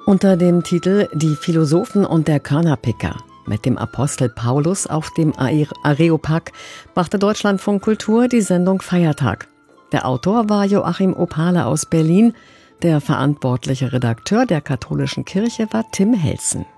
Unter dem Titel »Die Philosophen und der Körnerpicker« mit dem Apostel Paulus auf dem Areopag brachte Deutschlandfunk Kultur die Sendung Feiertag. Der Autor war Joachim Opale aus Berlin. Der verantwortliche Redakteur der Katholischen Kirche war Tim Helsen.